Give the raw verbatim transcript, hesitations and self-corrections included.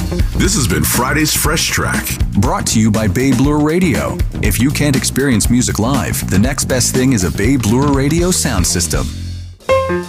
This has been Friday's Fresh Track, brought to you by Babe Lure Radio. If you can't experience music live, the next best thing is a Babe Lure Radio sound system.